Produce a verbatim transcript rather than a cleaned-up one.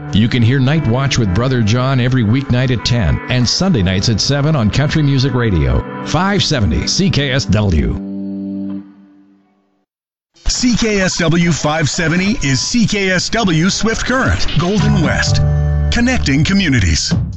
You can hear Night Watch with Brother John every weeknight at ten and Sunday nights at seven on Country Music Radio, five seventy C K S W. C K S W five seventy is C K S W Swift Current, Golden West, connecting communities.